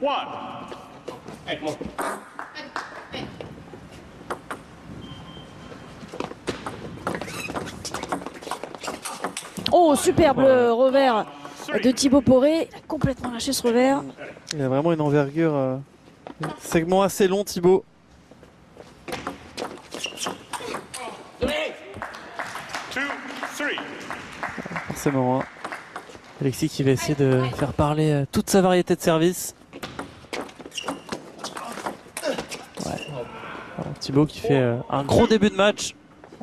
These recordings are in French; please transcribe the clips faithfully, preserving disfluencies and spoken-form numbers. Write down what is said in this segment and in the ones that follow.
Oh, superbe le revers de Thibaut Poré. Il a complètement lâché ce revers. Il a vraiment une envergure. Euh, segment assez long, Thibaut. Forcément. Hein. Alexis qui va essayer de faire parler euh, toute sa variété de services. Ouais. Alors, Thibaut qui fait euh, un gros début de match.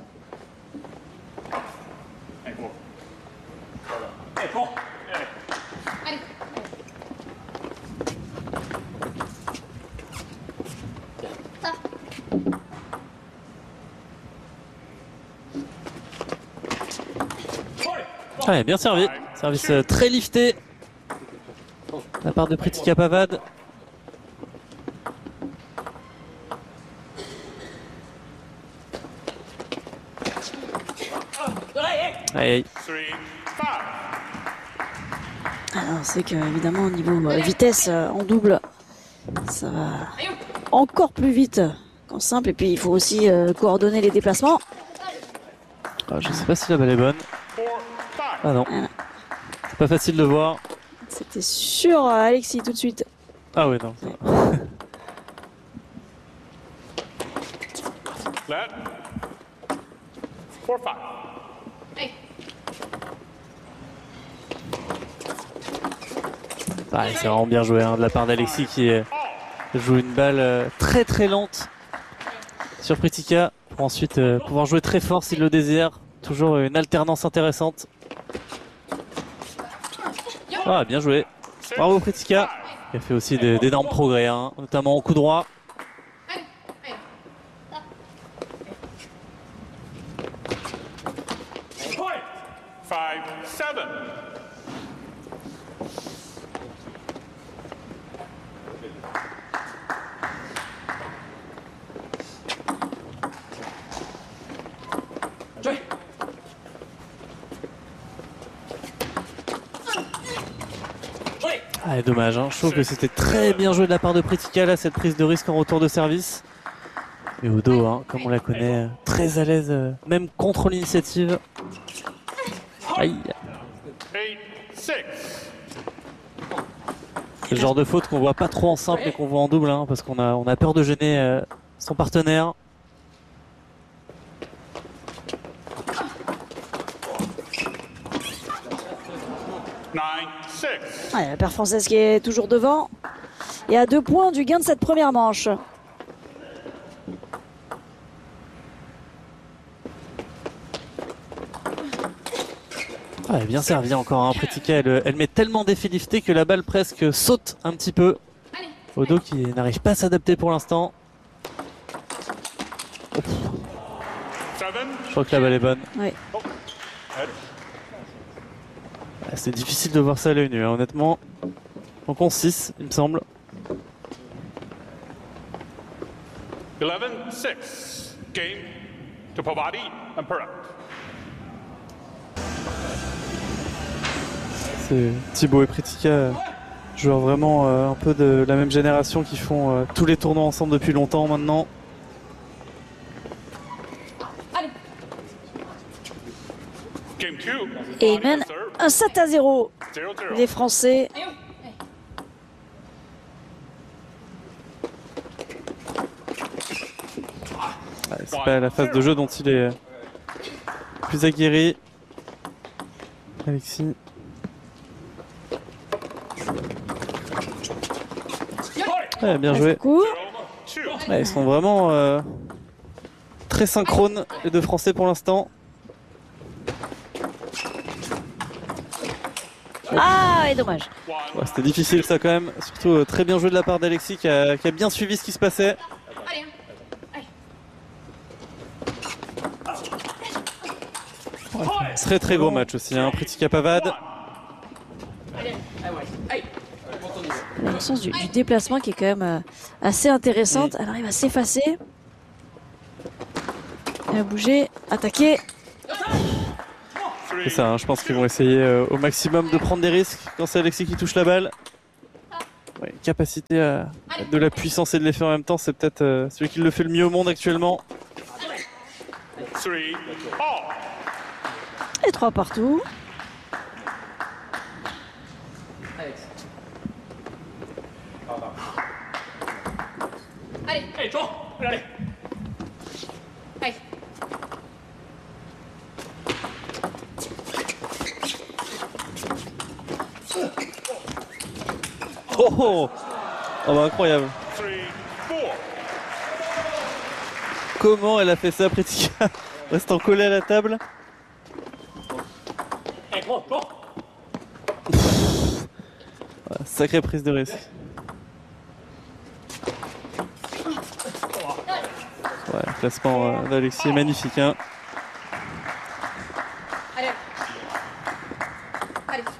Ouais, bien servi. Service euh, très lifté de la part de Pritika Pavad. Aïe, aïe. Alors c'est que évidemment au niveau euh, vitesse euh, en double, ça va encore plus vite qu'en simple. Et puis il faut aussi euh, coordonner les déplacements. Ah, je sais pas si la balle est bonne. Ah non. Voilà. C'est pas facile de voir. C'était sur euh, Alexis tout de suite. Ah ouais, non. Let. Four, five. Ah, c'est vraiment bien joué hein, de la part d'Alexis qui euh, joue une balle euh, très très lente sur Pritika pour ensuite euh, pouvoir jouer très fort s'il le désire. Toujours une alternance intéressante. Ah, bien joué. Bravo Pritika. Il a fait aussi d'énormes progrès, hein, notamment au coup droit. Five, seven. Ah, dommage, hein. Je trouve que c'était très bien joué de la part de Pritika là, cette prise de risque en retour de service. Mais au dos, hein, comme on la connaît, très à l'aise, euh, même contre l'initiative. Aïe. C'est le genre de faute qu'on voit pas trop en simple et qu'on voit en double, hein, parce qu'on a, on a peur de gêner euh, son partenaire. Ouais, la paire française qui est toujours devant et à deux points du gain de cette première manche. Ah, elle est bien servie encore, hein. Pritika, elle, elle met tellement d'effets liftés que la balle presque saute un petit peu. Odo qui n'arrive pas à s'adapter pour l'instant. Je crois que la balle est bonne. Oui. C'est difficile de voir ça à l'œil nu, hein, honnêtement. Donc on six, il me semble. eleven six. Game to Pavadi and Purak. C'est Thibaut et Pritika, joueurs vraiment euh, un peu de la même génération qui font euh, tous les tournois ensemble depuis longtemps maintenant. Et ils mènent un sept à zéro. Les Français. Ouais, c'est pas la phase de jeu dont il est plus aguerri. Alexis. Ouais, bien joué. Ouais, ils sont vraiment euh, très synchrones, les deux Français pour l'instant. Ah, et dommage. Ouais, c'était difficile ça quand même. Surtout euh, très bien joué de la part d'Alexis qui a, qui a bien suivi ce qui se passait. Ouais, très très gros match aussi, hein. Pritika Pavad. Le sens du, du déplacement qui est quand même euh, assez intéressante. Elle arrive à s'effacer. Elle a bougé, attaquer. C'est ça, hein, je pense qu'ils vont essayer euh, au maximum de prendre des risques quand c'est Alexis qui touche la balle. Ouais, capacité à mettre de la puissance et de l'effet en même temps, c'est peut-être euh, celui qui le fait le mieux au monde actuellement. Three, all. Et trois partout. Allez. Allez, toi. Allez. Allez. Oh oh, oh bah incroyable. Three, four. Comment elle a fait ça, Pritika? Restant collée à la table. Allez, go, go. Voilà, sacrée prise de risque. Ouais, le placement euh, d'Alexis est magnifique. Hein. Allez. Allez.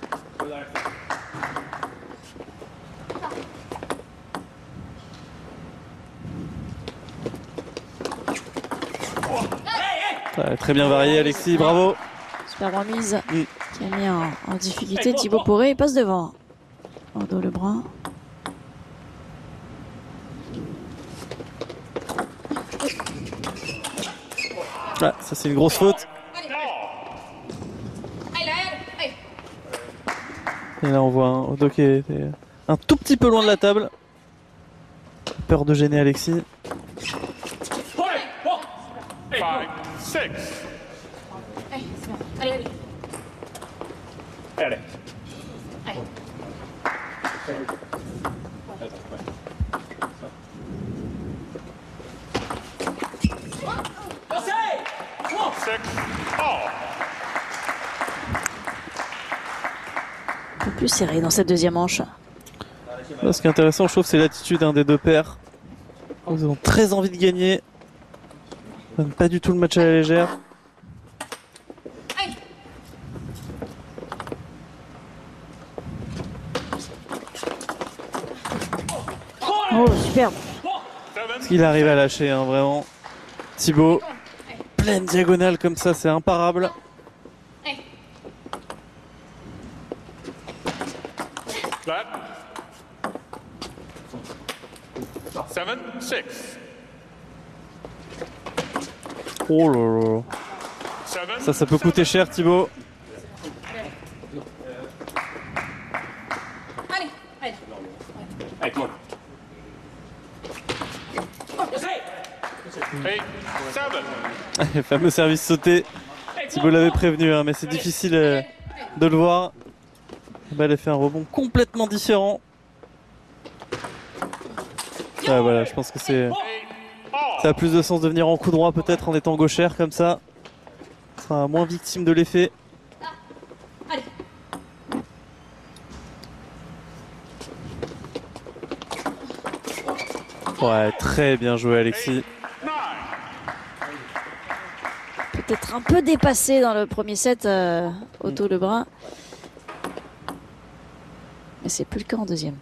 Ouais, très bien varié, Alexis, bravo. Super remise Mm. qui a mis en, en difficulté Thibaut Poré. Il passe devant. Bordeaux Lebrun. Ah, ça c'est une grosse faute. Allez. Allez, allez. Et là on voit un Odo qui est un tout petit peu loin de la table. Peur de gêner Alexis. Allez, go. Five, six. Allez, c'est bon. Allez, allez. Allez. Allez. Six, all. Un peu plus serré dans cette deuxième manche. Là, ce qui est intéressant, je trouve, c'est l'attitude hein, des deux pairs. Ils ont très envie de gagner. Ils donnent pas du tout le match à la légère. Allez. Oh, superbe. Ce qu'il arrive à lâcher, hein, vraiment. Thibaut, pleine diagonale comme ça, c'est imparable. Allez. Flat. Seven, six. Oh là là. Seven. Ça, ça peut coûter cher, Thibaut. Allez. Allez. Hey, come on. Eight, seven. Le fameux service sauté. Thibaut l'avait prévenu, hein, mais c'est difficile euh, de le voir. Bah, elle a fait un rebond complètement différent. Ouais, voilà, je pense que c'est. Eight, all. Ça a plus de sens de venir en coup droit peut-être en étant gauchère comme ça. Ça sera moins victime de l'effet. Allez. Ouais, très bien joué Alexis. Nine. Peut-être un peu dépassé dans le premier set, euh, Otto Lebrun. Mais c'est plus le cas en deuxième.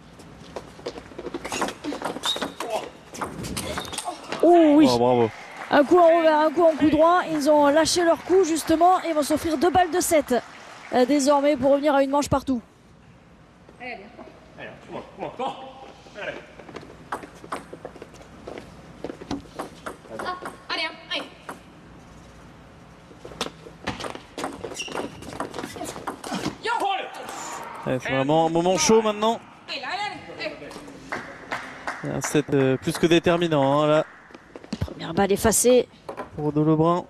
Oh oui, Oh, bravo. un coup en revers, un coup en coup droit. Ils ont lâché leur coup justement et vont s'offrir deux balles de sept euh, désormais pour revenir à une manche partout. Allez, allez. Allez, come on, come on, go. Allez. Ah, allez, hein, allez. Yo. Ouais, c'est vraiment un moment chaud maintenant. Allez, là, allez, allez. Il y a un set euh, plus que déterminant hein, là Première balle effacée. pour Odo Lebrun.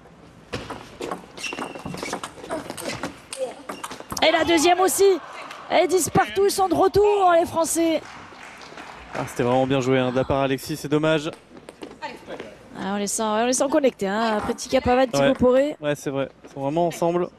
Et la deuxième aussi. Et dix partout, ils sont de retour les Français. Ah, c'était vraiment bien joué hein, de la part d'Alexis, c'est dommage. Ah, on, les sent, on les sent connectés. Hein. Pritika Pavad, Thibaut Ouais. Poré. Ouais, c'est vrai. Ils sont vraiment ensemble.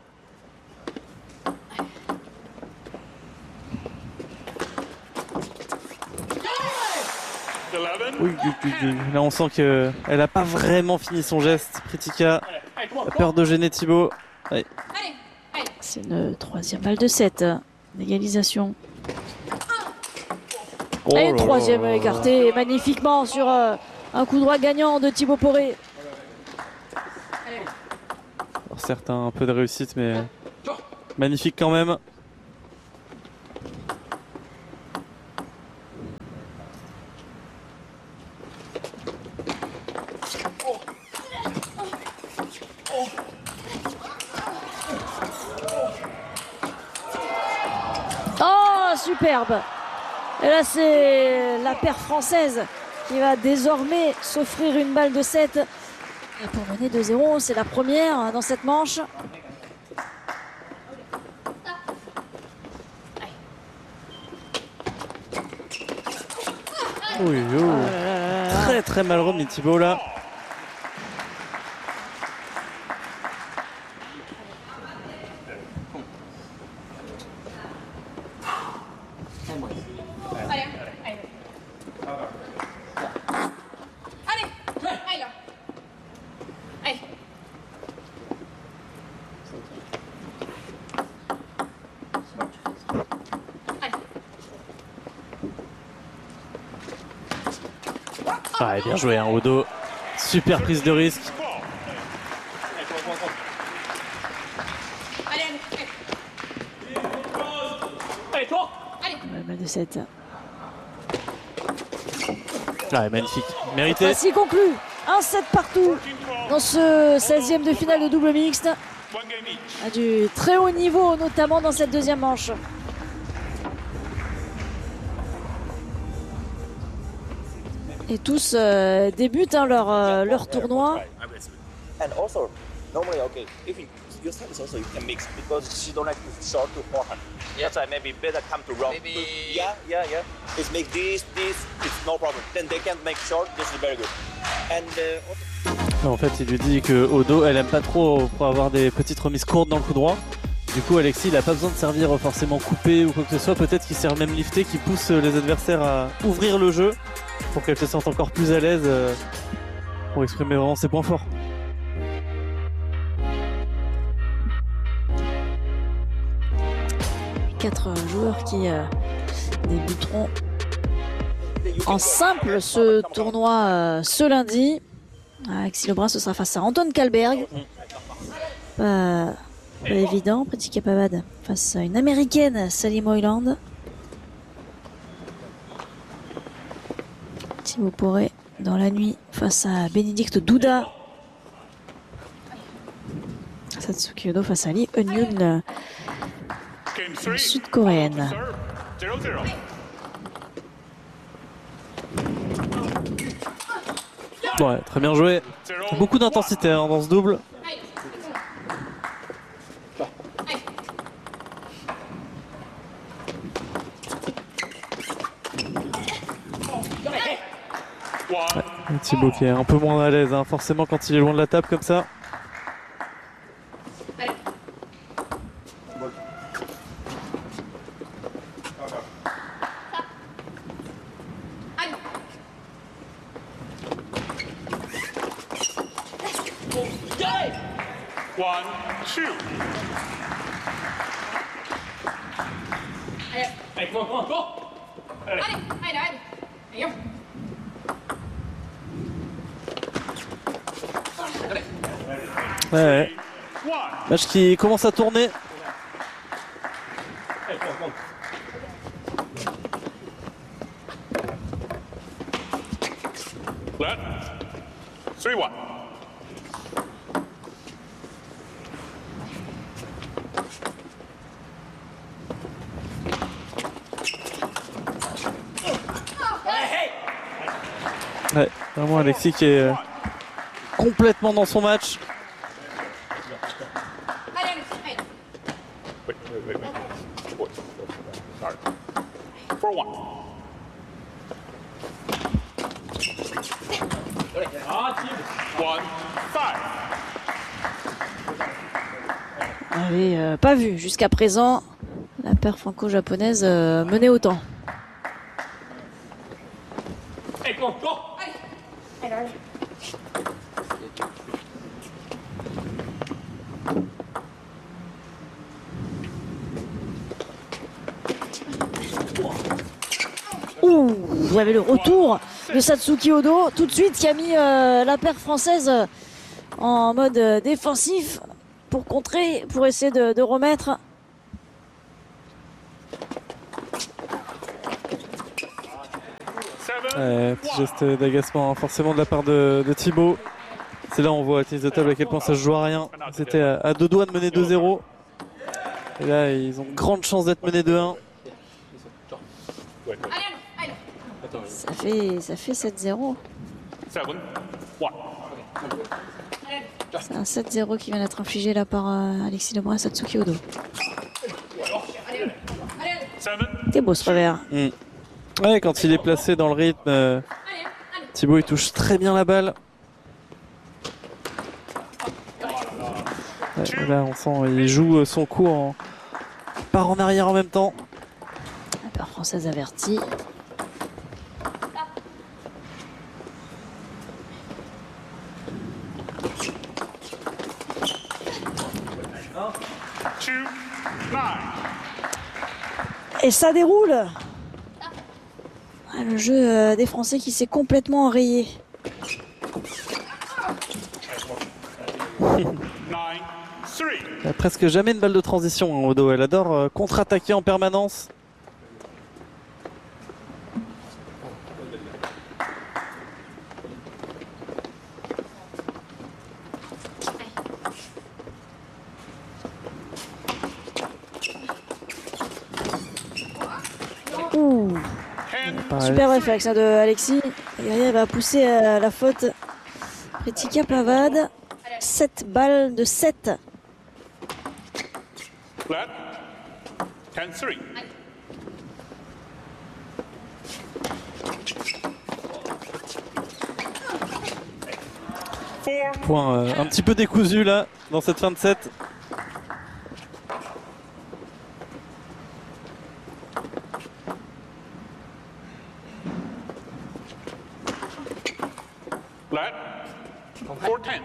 Eleven. Oui, oui, oui, oui. Là, on sent qu'elle n'a pas vraiment fini son geste. Pritika Hey, come on, a peur de gêner Thibaut. Ouais. Allez, allez. C'est une troisième balle de sept. D'égalisation. Oh Et là une troisième là. écartée magnifiquement sur euh, un coup droit gagnant de Thibaut Poré. Alors, certes, hein, un peu de réussite, mais magnifique quand même. superbe. Et là, c'est la paire française qui va désormais s'offrir une balle de sept. Et pour mener deux zéro, c'est la première dans cette manche. Oui, oui. Oh là là là. Très très mal remis Thibaut là. Allez, allez. Allez, allez là. Allez. Ah, bien joué hein, au dos. Super prise de risque. Allez, allez. Allez, toi. Allez. Ouais, balle de sept. Ah, magnifique. Mérité. Voici conclu. un sept partout dans ce seizième de finale de double mixte. One game each. À du très haut niveau, notamment dans cette deuxième manche. Et tous euh, débutent hein, leur, euh, leur tournoi. And also, normally, okay, if you, your son is also you can mix because she don't like to short to forehand. That's why maybe better come to wrong. Maybe- Yeah, yeah, yeah. It's make this, this, it's no problem. Then they can make short. This is very good. And uh, also, En fait, il lui dit que au dos, elle aime pas trop pour avoir des petites remises courtes dans le coup droit. Du coup, Alexis, il a pas besoin de servir forcément coupé ou quoi que ce soit. Peut-être qu'il sert même lifté, qui pousse les adversaires à ouvrir le jeu pour qu'elle se sente encore plus à l'aise euh, pour exprimer vraiment ses points forts. Quatre joueurs qui euh, débuteront en simple ce tournoi euh, ce lundi. Alexis Lebrun, ce sera face à Anton Kalberg. Pas, pas évident. Pretica Pavad face à une américaine, Sally Moyland. Thibaut Poré dans la nuit face à Bénédicte Douda. Satsuki Odo face à Lee Eun-yoon, Game three. sud-coréenne. Zero, zero. Ouais, très bien joué. Zero. Beaucoup d'intensité hein, dans ce double. Allez. One. Et Thibaut qui est un peu moins à l'aise, hein, forcément quand il est loin de la table comme ça. Allez. Allez. One, two. Allez. Allez, come on, come on, go. Allez. Allez, allez, allez. Allez, hop. Ouais, ouais. One. Match qui commence à tourner. Allez, come on, come on. Let. Three, one. Ouais, vraiment Alexis qui est euh, complètement dans son match. Allez, allez, allez. Wait, wait, wait, wait. Four, four, sorry. Four, one. One, five. On n'avait euh, pas vu jusqu'à présent la paire franco-japonaise euh, mener autant. Hey, come on, go. Allez. Allez, allez. Ouh, il y avait le retour de Satsuki Odo tout de suite qui a mis euh, la paire française en mode euh, défensif pour contrer, pour essayer de, de remettre. Seven. Ouais, petit geste d'agacement hein, forcément de la part de, de Thibaut. C'est là on voit à tennis de table à quel point ça se joue à rien. C'était à, à deux doigts de mener deux zéro. Et là ils ont grande chance d'être menés deux un. Ça fait, ça fait sept zéro. seven, one. C'est un sept zéro qui vient d'être infligé là par euh, Alexis Lebrun et Satsuki Odo. Seven, C'était beau ce revers. Mm. Ouais, quand il est placé dans le rythme, euh, Thibaut il touche très bien la balle. Ouais, là on sent il joue son coup en part en arrière en même temps. La paire française avertie. two, nine. Et ça déroule. Ah, le jeu euh, des Français qui s'est complètement enrayé. Nine, three. Il n'y a presque jamais une balle de transition hein, Odo. Elle adore euh, contre-attaquer en permanence. Ouh. Ten, Super réflexe hein, de Alexis. Derrière, il va pousser à la faute. Pretica Pavade. sept balles de sept. flat. Ten, three. Four, Point euh, un petit peu décousu là dans cette fin de set. flat. Four, ten.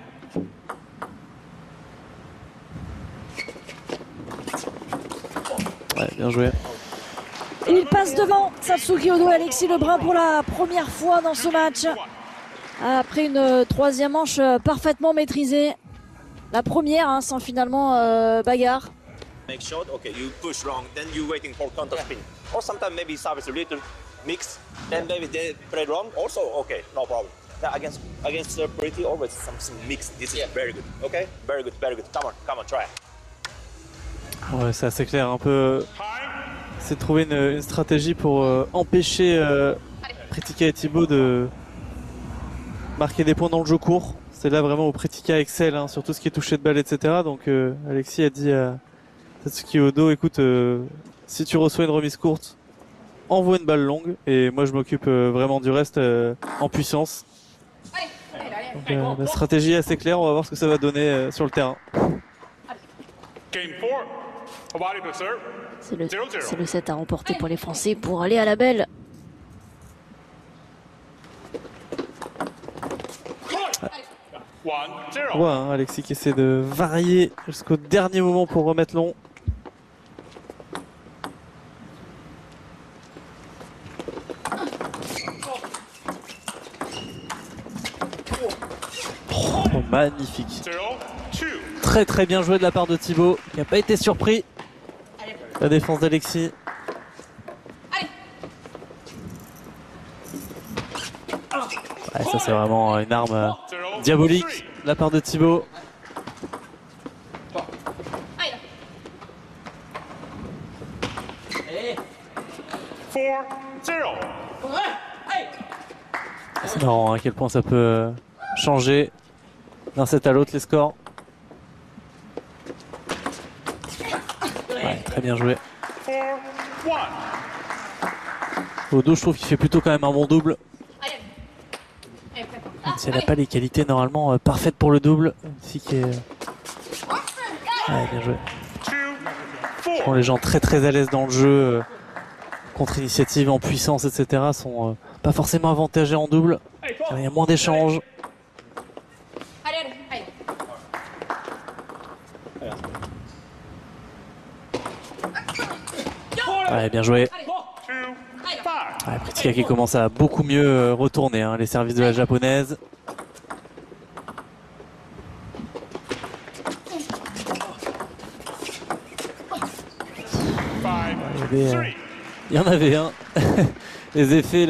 Ouais, bien joué. Et il passe devant Satsuki Odo et Alexis Lebrun pour la première fois dans ce match. Après une euh, troisième manche euh, parfaitement maîtrisée. La première hein, sans finalement euh, bagarre. Make shot, okay, you push wrong, then you waiting for counter spin. Or sometimes maybe service a little mix, then maybe they play wrong, also okay, no problem. Now against against uh, Pretty always something mixed. This is very good, okay? Very good, very good. Come on, come on, try. Ouais, c'est assez clair. Un peu, High. c'est de trouver une, une stratégie pour euh, empêcher euh, Pretica et Thibaut de marquer des points dans le jeu court. C'est là vraiment où Pretica excelle, hein, sur tout ce qui est touché de balle, et cetera. Donc euh, Alexis a dit à Satsuki Odo, écoute, euh, si tu reçois une remise courte, envoie une balle longue et moi je m'occupe euh, vraiment du reste euh, en puissance. Donc, euh, la stratégie est assez claire, on va voir ce que ça va donner euh, sur le terrain. Game four. Habari to serve. C'est le, zéro zéro. c'est le set à remporter pour les Français pour aller à la belle. One, On zero. voit hein, Alexis qui essaie de varier jusqu'au dernier moment pour remettre long. Oh, magnifique. Zero, two. Très très bien joué de la part de Thibaut, qui n'a pas été surpris. La défense d'Alexis. Ouais, ça c'est vraiment une arme euh, Zero, diabolique three. de la part de Thibaut. Four, zero. C'est marrant hein, à quel point ça peut euh, changer d'un set à l'autre les scores. Ouais, très bien joué. Four, one. Odo, je trouve qu'il fait plutôt quand même un bon double. Même si elle n'a pas les qualités normalement euh, parfaites pour le double. Ici qui est... Ouais, bien joué. Two, Bon, four. les gens très très à l'aise dans le jeu, euh, contre-initiative, en puissance, et cetera sont euh, pas forcément avantagés en double. car il y a moins d'échanges. Ouais, bien joué. Two, five. Ouais, Pretica qui commence à beaucoup mieux euh, retourner hein, les services de la japonaise. Five, Il y avait, euh, three. il y en avait un. Les effets